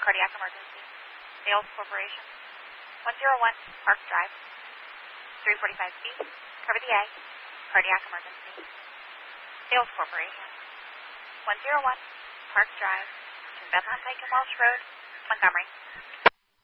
cardiac emergency. Sales Corporation. 101 Park Drive. 345B. Cover the A. Cardiac emergency. Sales Corporation. 101 Park Drive. Bethlehem Pike and Welsh Road, Montgomery.